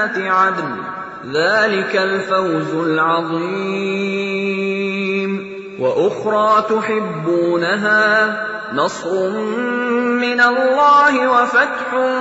عَدْلٍ ۚ ذَٰلِكَ الْفَوْزُ الْعَظِيمُ. وَأُخْرَىٰ تُحِبُّونَهَا ۖ نَصْرٌ مِّنَ اللَّهِ وَفَتْحٌ